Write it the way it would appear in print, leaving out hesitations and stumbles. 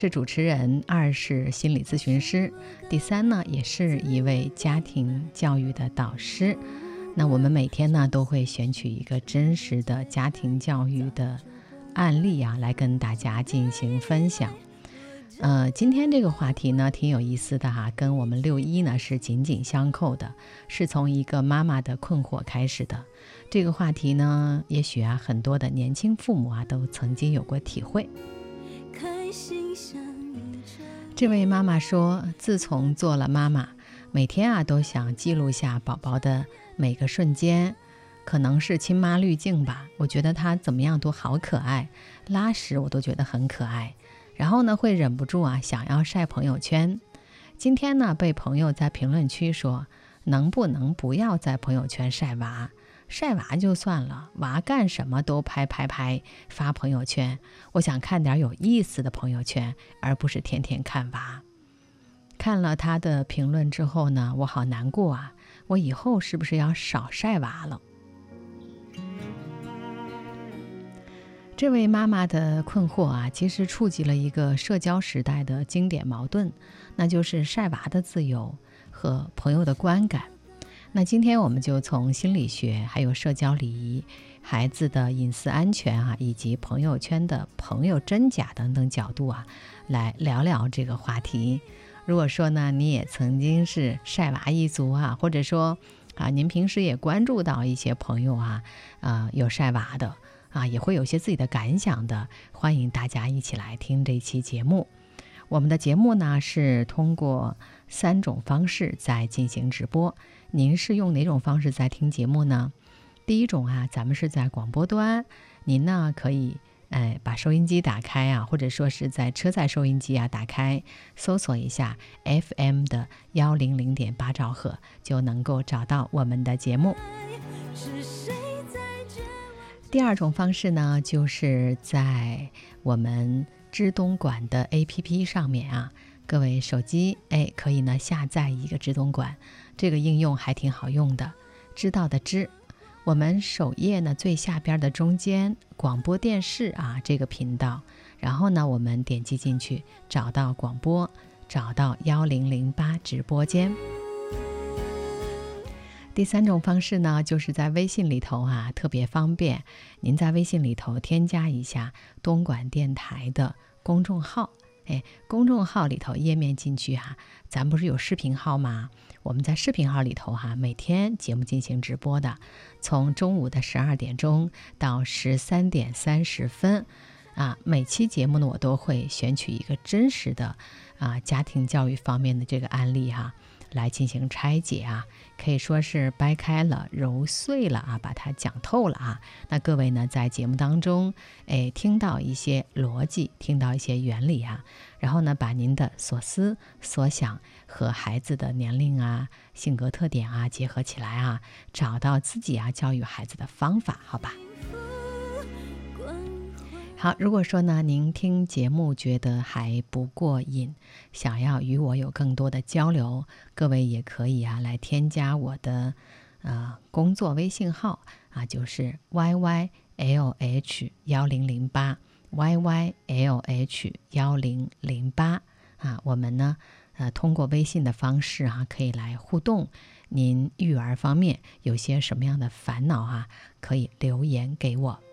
是主持人，二是心理咨询师，第三呢，也是一位家庭教育的导师。那我们每天呢，都会选取一个真实的家庭教育的案例啊，来跟大家进行分享。今天这个话题呢，挺有意思的哈，跟我们6·1呢是紧紧相扣的，是从一个妈妈的困惑开始的。这个话题呢，也许啊，很多的年轻父母啊，都曾经有过体会。这位妈妈说，自从做了妈妈，每天啊都想记录下宝宝的每个瞬间，可能是亲妈滤镜吧，我觉得他怎么样都好可爱，拉屎我都觉得很可爱，然后呢会忍不住啊想要晒朋友圈。今天呢被朋友在评论区说，能不能不要在朋友圈晒娃，晒娃就算了，娃干什么都拍发朋友圈，我想看点有意思的朋友圈，而不是天天看娃。看了他的评论之后呢，我好难过啊，我以后是不是要少晒娃了？这位妈妈的困惑啊，其实触及了一个社交时代的经典矛盾，那就是晒娃的自由和朋友的观感。那今天我们就从心理学、还有社交礼仪、孩子的隐私安全啊，以及朋友圈的朋友真假等等角度啊，来聊聊这个话题。如果说呢，你也曾经是晒娃一族啊，或者说啊，您平时也关注到一些朋友啊，有晒娃的啊，也会有些自己的感想的，欢迎大家一起来听这期节目。我们的节目呢是通过3种方式在进行直播，您是用哪种方式在听节目呢？第一种啊，咱们是在广播端，您呢可以把收音机打开啊，或者说是在车载收音机啊打开，搜索一下 FM 的100.8兆赫，就能够找到我们的节目。第二种方式呢，就是在我们知东莞的 APP 上面啊，各位手机可以呢下载一个知东莞，这个应用还挺好用的，知道的知，我们首页呢最下边的中间广播电视啊这个频道，然后呢我们点击进去，找到广播，找到1008直播间。第三种方式呢，就是在微信里头啊，特别方便，您在微信里头添加一下东莞电台的公众号，公众号里头页面进去啊，咱不是有视频号吗？我们在视频号里头每天节目进行直播的，从中午的12点钟到13点30分啊，每期节目呢，我都会选取一个真实的家庭教育方面的这个案例来进行拆解啊，可以说是掰开了揉碎了啊，把它讲透了啊。那各位呢，在节目当中听到一些逻辑，听到一些原理啊，然后呢，把您的所思所想和孩子的年龄啊、性格特点啊结合起来啊，找到自己教育孩子的方法，好吧？好，如果说呢，您听节目觉得还不过瘾，想要与我有更多的交流，各位也可以来添加我的工作微信号就是 YYLH1008 YYLH1008我们呢通过微信的方式可以来互动，您育儿方面有些什么样的烦恼可以留言给我。